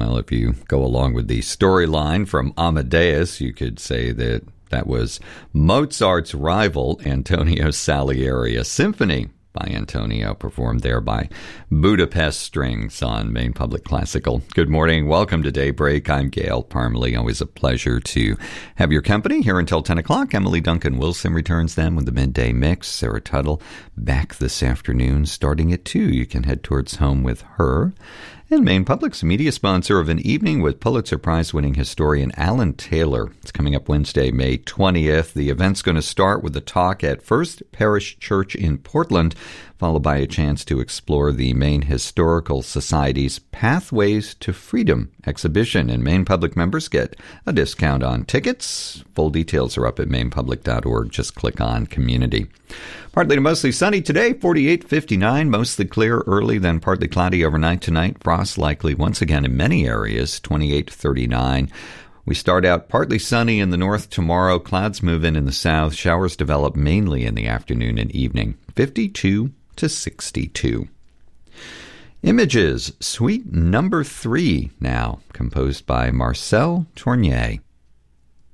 Well, if you go along with the storyline from Amadeus, you could say that was Mozart's rival, Antonio Salieri, a symphony by Antonio, performed there by Budapest Strings on Maine Public Classical. Good morning. Welcome to Daybreak. I'm Gail Parmalee. Always a pleasure to have your company here until 10 o'clock. Emily Duncan Wilson returns then with the midday mix. Sarah Tuttle back this afternoon starting at 2. You can head towards home with her. And Maine Public's a media sponsor of An Evening with Pulitzer Prize-winning historian Alan Taylor. It's coming up Wednesday, May 20th. The event's going to start with a talk at First Parish Church in Portland, followed by a chance to explore the Maine Historical Society's Pathways to Freedom exhibition. And Maine Public members get a discount on tickets. Full details are up at mainepublic.org. Just click on Community. Partly to mostly sunny today, 48-59, mostly clear early, then partly cloudy overnight tonight. Frost likely once again in many areas, 28-39. We start out partly sunny in the north tomorrow. Clouds move in the south. Showers develop mainly in the afternoon and evening, 52-62. Images, Suite Number 3 now, composed by Marcel Tournier.